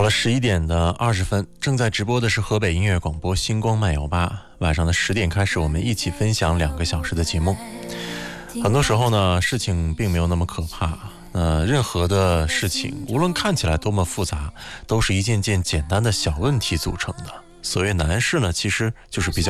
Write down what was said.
了11点的20分，正在直播的是河北音乐广播星光漫游吧。晚上的10点开始，我们一起分享2个小时的节目。很多时候呢，事情并没有那么可怕。任何的事情，无论看起来多么复杂，都是一件件简单的小问题组成的。所谓难事呢，其实就是比较